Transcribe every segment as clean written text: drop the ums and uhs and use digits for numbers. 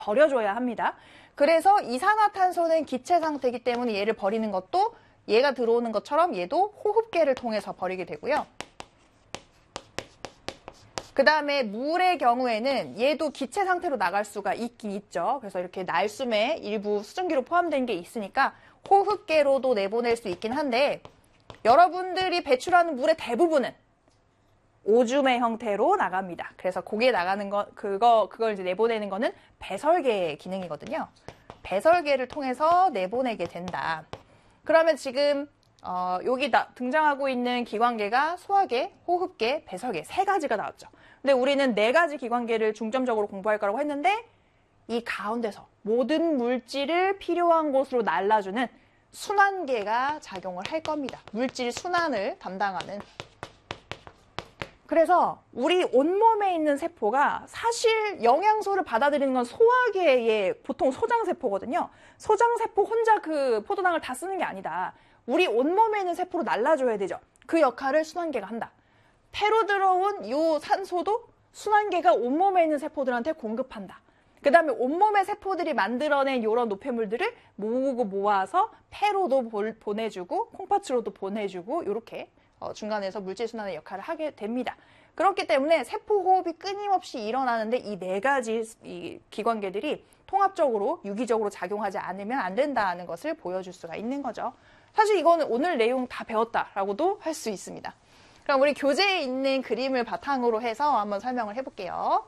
버려줘야 합니다. 그래서 이산화탄소는 기체 상태이기 때문에 얘를 버리는 것도 얘가 들어오는 것처럼 얘도 호흡계를 통해서 버리게 되고요. 그 다음에 물의 경우에는 얘도 기체 상태로 나갈 수가 있긴 있죠. 그래서 이렇게 날숨에 일부 수증기로 포함된 게 있으니까 호흡계로도 내보낼 수 있긴 한데 여러분들이 배출하는 물의 대부분은 오줌의 형태로 나갑니다. 그래서 거기에 나가는 그걸 이제 내보내는 거는 배설계의 기능이거든요. 배설계를 통해서 내보내게 된다. 그러면 지금 여기 등장하고 있는 기관계가 소화계, 호흡계, 배설계 3가지가 나왔죠. 근데 우리는 4가지 기관계를 중점적으로 공부할 거라고 했는데 이 가운데서 모든 물질을 필요한 곳으로 날라주는 순환계가 작용을 할 겁니다. 물질 순환을 담당하는. 그래서 우리 온몸에 있는 세포가 사실 영양소를 받아들이는 건 소화계의 보통 소장세포거든요. 소장세포 혼자 그 포도당을 다 쓰는 게 아니다. 우리 온몸에 있는 세포로 날라줘야 되죠. 그 역할을 순환계가 한다. 폐로 들어온 이 산소도 순환계가 온몸에 있는 세포들한테 공급한다. 그 다음에 온몸의 세포들이 만들어낸 이런 노폐물들을 모아서 폐로도 보내주고 콩팥으로도 보내주고 이렇게 중간에서 물질 순환의 역할을 하게 됩니다. 그렇기 때문에 세포 호흡이 끊임없이 일어나는데 이 4가지 이 기관계들이 통합적으로 유기적으로 작용하지 않으면 안 된다는 것을 보여줄 수가 있는 거죠. 사실 이거는 오늘 내용 다 배웠다라고도 할 수 있습니다. 그럼 우리 교재에 있는 그림을 바탕으로 해서 한번 설명을 해볼게요.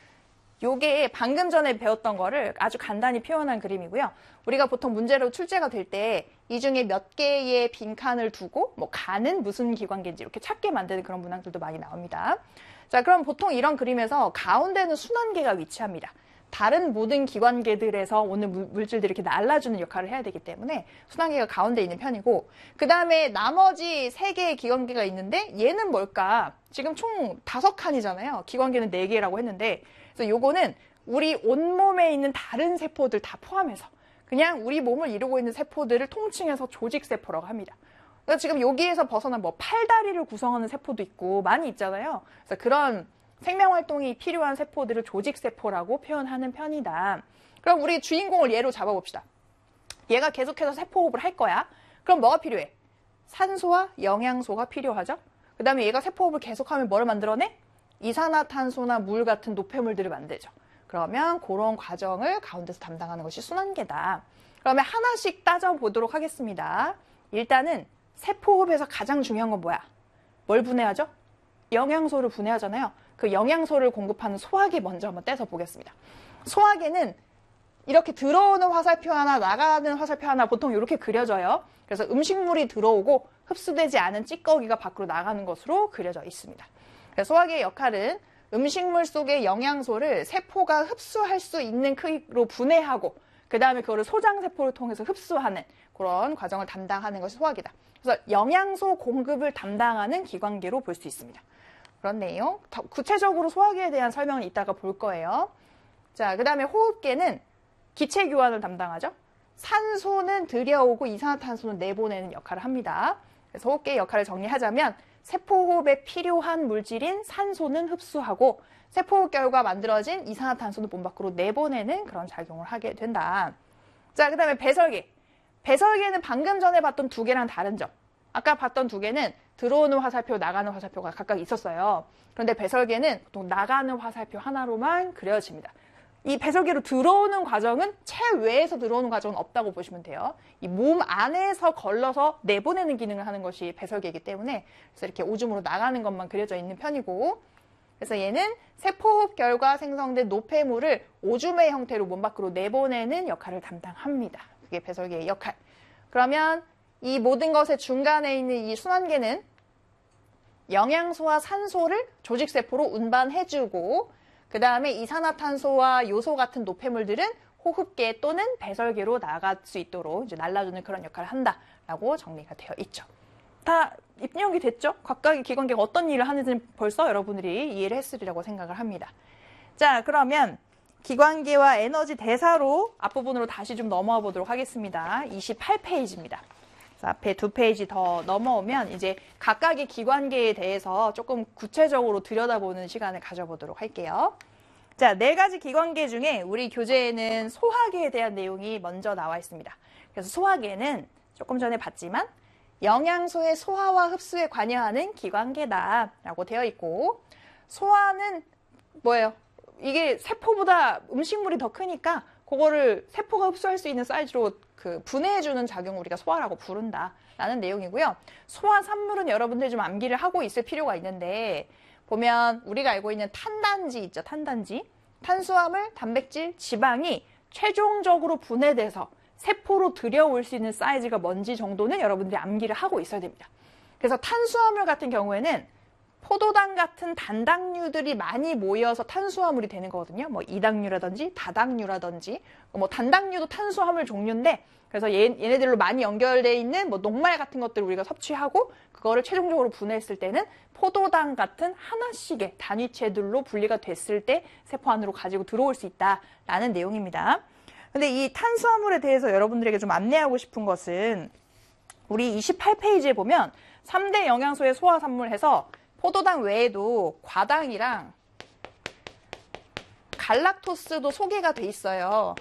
요게 방금 전에 배웠던 거를 아주 간단히 표현한 그림이고요. 우리가 보통 문제로 출제가 될 때 이 중에 몇 개의 빈칸을 두고 뭐 간은 무슨 기관계인지 이렇게 찾게 만드는 그런 문항들도 많이 나옵니다. 자, 그럼 보통 이런 그림에서 가운데는 순환계가 위치합니다. 다른 모든 기관계들에서 오는 물질들이 이렇게 날라주는 역할을 해야 되기 때문에 순환계가 가운데 있는 편이고 그 다음에 나머지 3개의 기관계가 있는데 얘는 뭘까? 지금 총 5칸이잖아요. 기관계는 4개라고 했는데 그래서 요거는 우리 온몸에 있는 다른 세포들 다 포함해서 그냥 우리 몸을 이루고 있는 세포들을 통칭해서 조직세포라고 합니다. 그러니까 지금 여기에서 벗어난 뭐 팔다리를 구성하는 세포도 있고 많이 있잖아요. 그래서 그런 생명활동이 필요한 세포들을 조직세포라고 표현하는 편이다. 그럼 우리 주인공을 얘로 잡아봅시다. 얘가 계속해서 세포호흡을 할 거야. 그럼 뭐가 필요해? 산소와 영양소가 필요하죠. 그 다음에 얘가 세포호흡을 계속하면 뭐를 만들어내? 이산화탄소나 물 같은 노폐물들을 만들죠. 그러면 그런 과정을 가운데서 담당하는 것이 순환계다. 그러면 하나씩 따져보도록 하겠습니다. 일단은 세포호흡에서 가장 중요한 건 뭐야? 뭘 분해하죠? 영양소를 분해하잖아요. 그 영양소를 공급하는 소화계 먼저 한번 떼서 보겠습니다. 소화계는 이렇게 들어오는 화살표 하나, 나가는 화살표 하나 보통 이렇게 그려져요. 그래서 음식물이 들어오고 흡수되지 않은 찌꺼기가 밖으로 나가는 것으로 그려져 있습니다. 그래서 소화계의 역할은 음식물 속의 영양소를 세포가 흡수할 수 있는 크기로 분해하고 그 다음에 그거를 소장세포를 통해서 흡수하는 그런 과정을 담당하는 것이 소화계다. 그래서 영양소 공급을 담당하는 기관계로 볼 수 있습니다. 그런 내용. 더 구체적으로 소화계에 대한 설명은 이따가 볼 거예요. 자, 그 다음에 호흡계는 기체 교환을 담당하죠. 산소는 들여오고 이산화탄소는 내보내는 역할을 합니다. 그래서 호흡계의 역할을 정리하자면 세포호흡에 필요한 물질인 산소는 흡수하고 세포호흡 결과 만들어진 이산화탄소는 몸 밖으로 내보내는 그런 작용을 하게 된다. 자, 그 다음에 배설계. 배설계는 방금 전에 봤던 2개랑 다른 점. 아까 봤던 2개는 들어오는 화살표, 나가는 화살표가 각각 있었어요. 그런데 배설계는 보통 나가는 화살표 하나로만 그려집니다. 이 배설계로 들어오는 과정은 체외에서 들어오는 과정은 없다고 보시면 돼요. 이 몸 안에서 걸러서 내보내는 기능을 하는 것이 배설계이기 때문에 그래서 이렇게 오줌으로 나가는 것만 그려져 있는 편이고 그래서 얘는 세포호흡 결과 생성된 노폐물을 오줌의 형태로 몸 밖으로 내보내는 역할을 담당합니다. 그게 배설계의 역할. 그러면 이 모든 것의 중간에 있는 이 순환계는 영양소와 산소를 조직세포로 운반해주고 그 다음에 이산화탄소와 요소 같은 노폐물들은 호흡계 또는 배설계로 나갈 수 있도록 이제 날라주는 그런 역할을 한다라고 정리가 되어 있죠. 다 입력이 됐죠? 각각의 기관계가 어떤 일을 하는지는 벌써 여러분들이 이해를 했으리라고 생각을 합니다. 자, 그러면 기관계와 에너지 대사로 앞부분으로 다시 좀 넘어와 보도록 하겠습니다. 28페이지입니다. 앞에 2페이지 더 넘어오면 이제 각각의 기관계에 대해서 조금 구체적으로 들여다보는 시간을 가져보도록 할게요. 자, 4가지 기관계 중에 우리 교재에는 소화계에 대한 내용이 먼저 나와 있습니다. 그래서 소화계는 조금 전에 봤지만 영양소의 소화와 흡수에 관여하는 기관계다라고 되어 있고, 소화는 뭐예요? 이게 세포보다 음식물이 더 크니까 그거를 세포가 흡수할 수 있는 사이즈로 분해해주는 작용을 우리가 소화라고 부른다라는 내용이고요. 소화 산물은 여러분들 좀 암기를 하고 있을 필요가 있는데, 보면 우리가 알고 있는 탄단지 있죠, 탄단지. 탄수화물, 단백질, 지방이 최종적으로 분해돼서 세포로 들여올 수 있는 사이즈가 뭔지 정도는 여러분들이 암기를 하고 있어야 됩니다. 그래서 탄수화물 같은 경우에는 포도당 같은 단당류들이 많이 모여서 탄수화물이 되는 거거든요. 뭐 이당류라든지 다당류라든지, 뭐 단당류도 탄수화물 종류인데, 그래서 얘네들로 많이 연결되어 있는 뭐 녹말 같은 것들을 우리가 섭취하고 그거를 최종적으로 분해했을 때는 포도당 같은 하나씩의 단위체들로 분리가 됐을 때 세포 안으로 가지고 들어올 수 있다라는 내용입니다. 근데 이 탄수화물에 대해서 여러분들에게 좀 안내하고 싶은 것은, 우리 28페이지에 보면 3대 영양소의 소화산물 해서 포도당 외에도 과당이랑 갈락토스도 소개가 돼 있어요.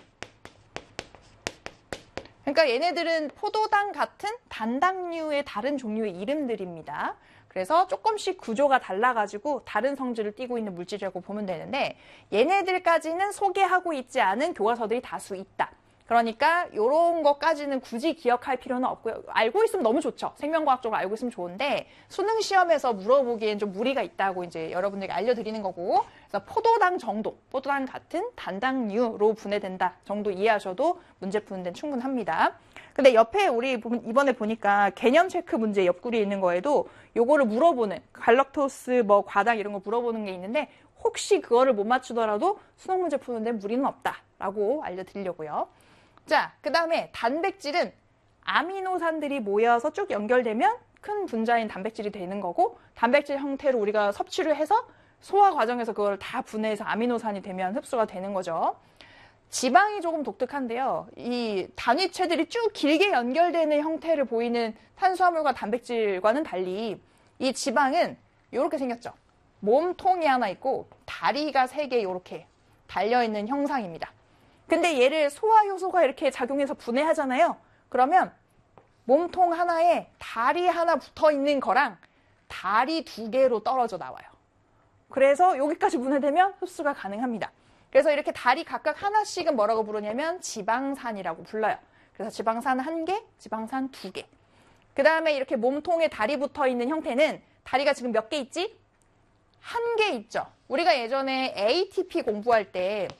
그러니까 얘네들은 포도당 같은 단당류의 다른 종류의 이름들입니다. 그래서 조금씩 구조가 달라가지고 다른 성질을 띠고 있는 물질이라고 보면 되는데, 얘네들까지는 소개하고 있지 않은 교과서들이 다수 있다. 그러니까 이런 것까지는 굳이 기억할 필요는 없고요. 알고 있으면 너무 좋죠. 생명과학적으로 알고 있으면 좋은데 수능 시험에서 물어보기엔 좀 무리가 있다고 이제 여러분들에게 알려드리는 거고, 그래서 포도당 정도, 포도당 같은 단당류로 분해된다 정도 이해하셔도 문제 푸는 데는 충분합니다. 근데 옆에 우리 이번에 보니까 개념 체크 문제 옆구리에 있는 거에도 요거를 물어보는, 갈락토스, 뭐 과당 이런 거 물어보는 게 있는데, 혹시 그거를 못 맞추더라도 수능 문제 푸는 데 무리는 없다라고 알려드리려고요. 자, 그 다음에 단백질은 아미노산들이 모여서 쭉 연결되면 큰 분자인 단백질이 되는 거고, 단백질 형태로 우리가 섭취를 해서 소화 과정에서 그걸 다 분해해서 아미노산이 되면 흡수가 되는 거죠. 지방이 조금 독특한데요. 이 단위체들이 쭉 길게 연결되는 형태를 보이는 탄수화물과 단백질과는 달리 이 지방은 이렇게 생겼죠. 몸통이 하나 있고 다리가 3개 이렇게 달려있는 형상입니다. 근데 얘를 소화 효소가 이렇게 작용해서 분해하잖아요. 그러면 몸통 하나에 다리 하나 붙어 있는 거랑 다리 2개로 떨어져 나와요. 그래서 여기까지 분해되면 흡수가 가능합니다. 그래서 이렇게 다리 각각 하나씩은 뭐라고 부르냐면 지방산이라고 불러요. 그래서 지방산 1개, 지방산 2개. 그 다음에 이렇게 몸통에 다리 붙어 있는 형태는 다리가 지금 몇 개 있지? 1개 있죠. 우리가 예전에 ATP 공부할 때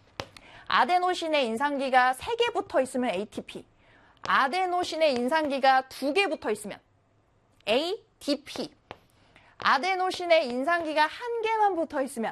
아데노신의 인상기가 3개 붙어 있으면 ATP, 아데노신의 인상기가 2개 붙어 있으면 ADP, 아데노신의 인상기가 1개만 붙어 있으면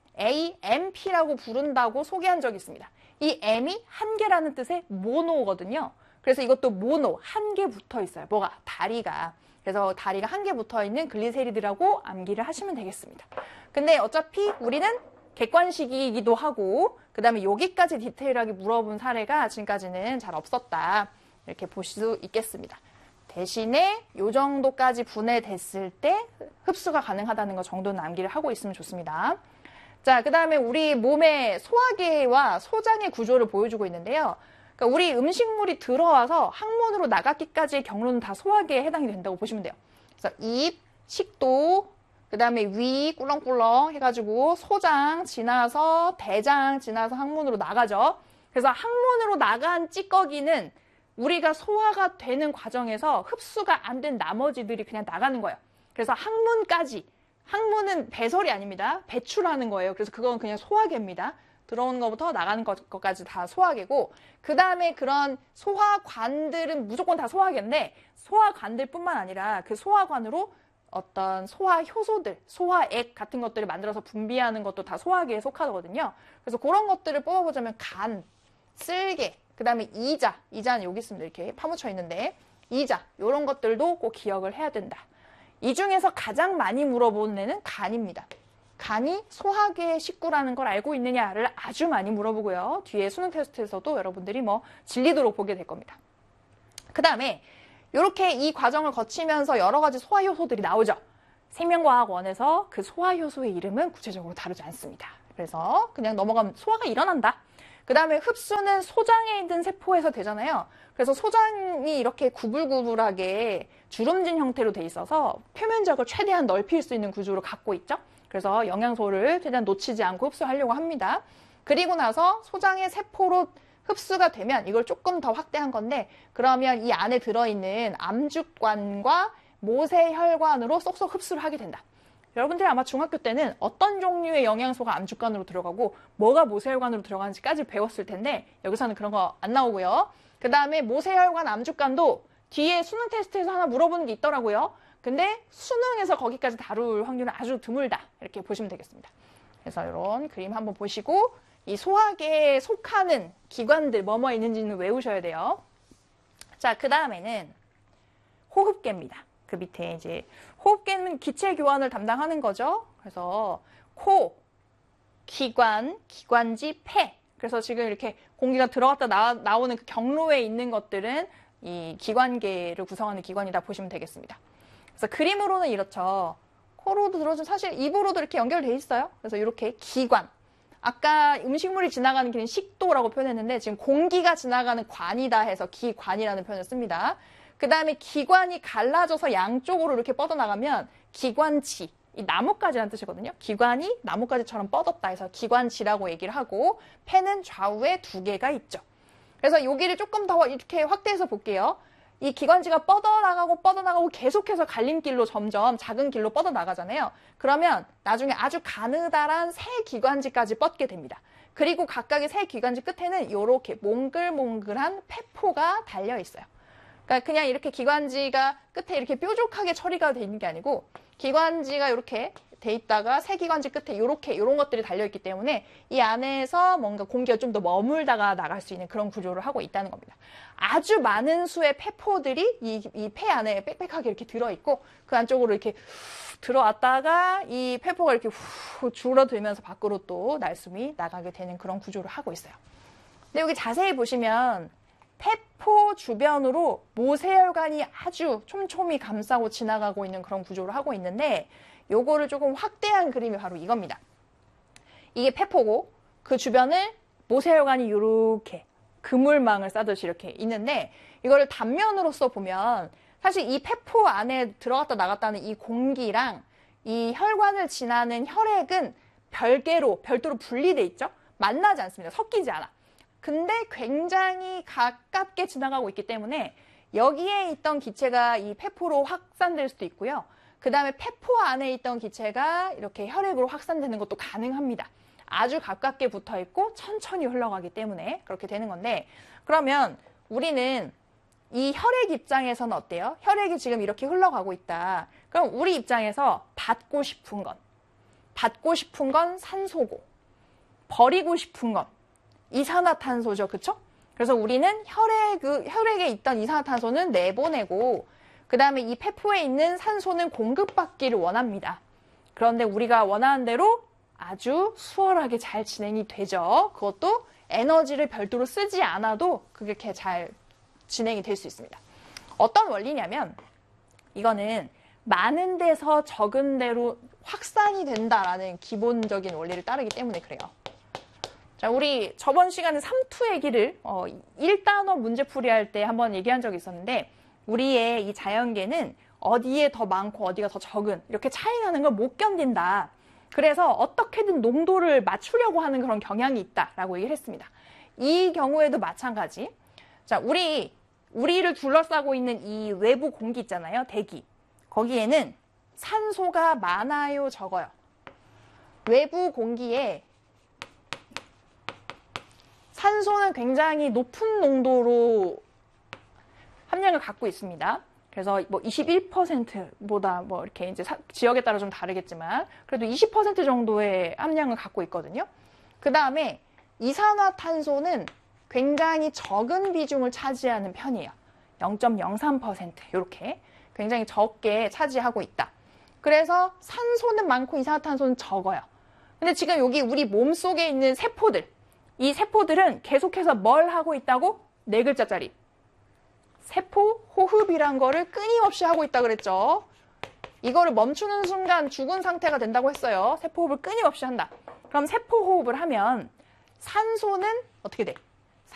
AMP라고 부른다고 소개한 적이 있습니다. 이 M이 1개라는 뜻의 모노거든요. 그래서 이것도 모노, 1개 붙어 있어요. 뭐가? 다리가. 그래서 다리가 1개 붙어 있는 글리세리드라고 암기를 하시면 되겠습니다. 근데 어차피 우리는 객관식이기도 하고, 그 다음에 여기까지 디테일하게 물어본 사례가 지금까지는 잘 없었다. 이렇게 보실 수 있겠습니다. 대신에 이 정도까지 분해됐을 때 흡수가 가능하다는 것 정도는 암기를 하고 있으면 좋습니다. 자, 그 다음에 우리 몸의 소화계와 소장의 구조를 보여주고 있는데요. 그러니까 우리 음식물이 들어와서 항문으로 나가기까지의 경로는 다 소화계에 해당이 된다고 보시면 돼요. 그래서 입, 식도, 그 다음에 위 꿀렁꿀렁 해가지고 소장 지나서 대장 지나서 항문으로 나가죠. 그래서 항문으로 나간 찌꺼기는 우리가 소화가 되는 과정에서 흡수가 안 된 나머지들이 그냥 나가는 거예요. 그래서 항문까지, 항문은 배설이 아닙니다. 배출하는 거예요. 그래서 그건 그냥 소화계입니다. 들어오는 것부터 나가는 것까지 다 소화계고, 그 다음에 그런 소화관들은 무조건 다 소화계인데, 소화관들뿐만 아니라 그 소화관으로 어떤 소화 효소들, 소화액 같은 것들을 만들어서 분비하는 것도 다 소화계에 속하거든요. 그래서 그런 것들을 뽑아보자면 간, 쓸개, 그 다음에 이자는 여기 있습니다. 이렇게 파묻혀 있는데, 이자, 이런 것들도 꼭 기억을 해야 된다. 이 중에서 가장 많이 물어보는 애는 간입니다. 간이 소화계의 식구라는 걸 알고 있느냐를 아주 많이 물어보고요. 뒤에 수능 테스트에서도 여러분들이 뭐 질리도록 보게 될 겁니다. 그 다음에 이렇게 이 과정을 거치면서 여러 가지 소화효소들이 나오죠. 생명과학원에서 그 소화효소의 이름은 구체적으로 다루지 않습니다. 그래서 그냥 넘어가면 소화가 일어난다. 그 다음에 흡수는 소장에 있는 세포에서 되잖아요. 그래서 소장이 이렇게 구불구불하게 주름진 형태로 돼 있어서 표면적을 최대한 넓힐 수 있는 구조를 갖고 있죠. 그래서 영양소를 최대한 놓치지 않고 흡수하려고 합니다. 그리고 나서 소장의 세포로 흡수가 되면 이걸 조금 더 확대한 건데, 그러면 이 안에 들어있는 암죽관과 모세혈관으로 쏙쏙 흡수를 하게 된다. 여러분들이 아마 중학교 때는 어떤 종류의 영양소가 암죽관으로 들어가고 뭐가 모세혈관으로 들어가는지까지 배웠을 텐데 여기서는 그런 거 안 나오고요. 그 다음에 모세혈관, 암죽관도 뒤에 수능 테스트에서 하나 물어보는 게 있더라고요. 근데 수능에서 거기까지 다룰 확률은 아주 드물다. 이렇게 보시면 되겠습니다. 그래서 이런 그림 한번 보시고 이 소화계에 속하는 기관들 뭐뭐 있는지는 외우셔야 돼요. 자, 그 다음에는 호흡계입니다. 그 밑에 이제 호흡계는 기체 교환을 담당하는 거죠. 그래서 코, 기관, 기관지, 폐. 그래서 지금 이렇게 공기가 들어갔다 나오는 그 경로에 있는 것들은 이 기관계를 구성하는 기관이다 보시면 되겠습니다. 그래서 그림으로는 이렇죠. 코로도 들어준 사실 입으로도 이렇게 연결돼 있어요. 그래서 이렇게 기관. 아까 음식물이 지나가는 길은 식도라고 표현했는데 지금 공기가 지나가는 관이다 해서 기관이라는 표현을 씁니다. 그 다음에 기관이 갈라져서 양쪽으로 이렇게 뻗어나가면 기관지, 이 나뭇가지라는 뜻이거든요. 기관이 나뭇가지처럼 뻗었다 해서 기관지라고 얘기를 하고, 폐는 좌우에 2개가 있죠. 그래서 여기를 조금 더 이렇게 확대해서 볼게요. 이 기관지가 뻗어나가고 계속해서 갈림길로 점점 작은 길로 뻗어나가잖아요. 그러면 나중에 아주 가느다란 새 기관지까지 뻗게 됩니다. 그리고 각각의 새 기관지 끝에는 이렇게 몽글몽글한 폐포가 달려 있어요. 그러니까 그냥 이렇게 기관지가 끝에 이렇게 뾰족하게 처리가 돼 있는 게 아니고 기관지가 이렇게 돼 있다가 새 기관지 끝에 이런 것들이 달려있기 때문에 이 안에서 뭔가 공기가 좀 더 머물다가 나갈 수 있는 그런 구조를 하고 있다는 겁니다. 아주 많은 수의 폐포들이 이 폐 안에 빽빽하게 이렇게 들어있고 그 안쪽으로 이렇게 들어왔다가 이 폐포가 이렇게 후 줄어들면서 밖으로 또 날숨이 나가게 되는 그런 구조를 하고 있어요. 근데 여기 자세히 보시면 폐포 주변으로 모세혈관이 아주 촘촘히 감싸고 지나가고 있는 그런 구조를 하고 있는데 요거를 조금 확대한 그림이 바로 이겁니다. 이게 폐포고 그 주변을 모세혈관이 이렇게 그물망을 싸듯이 이렇게 있는데 이거를 단면으로서 보면 사실 이 폐포 안에 들어갔다 나갔다는 이 공기랑 이 혈관을 지나는 혈액은 별도로 분리돼 있죠. 만나지 않습니다. 섞이지 않아. 근데 굉장히 가깝게 지나가고 있기 때문에 여기에 있던 기체가 이 폐포로 확산될 수도 있고요. 그 다음에 폐포 안에 있던 기체가 이렇게 혈액으로 확산되는 것도 가능합니다. 아주 가깝게 붙어 있고 천천히 흘러가기 때문에 그렇게 되는 건데, 그러면 우리는 이 혈액 입장에서는 어때요? 혈액이 지금 이렇게 흘러가고 있다. 그럼 우리 입장에서 받고 싶은 건 산소고, 버리고 싶은 건 이산화탄소죠. 그쵸? 그래서 우리는 혈액에 있던 이산화탄소는 내보내고 그 다음에 이 폐포에 있는 산소는 공급받기를 원합니다. 그런데 우리가 원하는 대로 아주 수월하게 잘 진행이 되죠. 그것도 에너지를 별도로 쓰지 않아도 그렇게 잘 진행이 될 수 있습니다. 어떤 원리냐면 이거는 많은 데서 적은 데로 확산이 된다라는 기본적인 원리를 따르기 때문에 그래요. 자, 우리 저번 시간에 삼투 얘기를 1단원 문제풀이 할 때 한번 얘기한 적이 있었는데 우리의 이 자연계는 어디에 더 많고 어디가 더 적은 이렇게 차이 나는 걸 못 견딘다. 그래서 어떻게든 농도를 맞추려고 하는 그런 경향이 있다라고 얘기를 했습니다. 이 경우에도 마찬가지. 자, 우리를 둘러싸고 있는 이 외부 공기 있잖아요. 대기. 거기에는 산소가 많아요, 적어요? 외부 공기에 산소는 굉장히 높은 농도로 함량을 갖고 있습니다. 그래서 뭐 21%보다 뭐 이렇게 이제 지역에 따라 좀 다르겠지만 그래도 20% 정도의 함량을 갖고 있거든요. 그 다음에 이산화탄소는 굉장히 적은 비중을 차지하는 편이에요. 0.03% 이렇게 굉장히 적게 차지하고 있다. 그래서 산소는 많고 이산화탄소는 적어요. 근데 지금 여기 우리 몸속에 있는 세포들, 이 세포들은 계속해서 뭘 하고 있다고? 4글자짜리. 세포 호흡이란 거를 끊임없이 하고 있다 그랬죠. 이거를 멈추는 순간 죽은 상태가 된다고 했어요. 세포 호흡을 끊임없이 한다. 그럼 세포 호흡을 하면 산소는 어떻게 돼?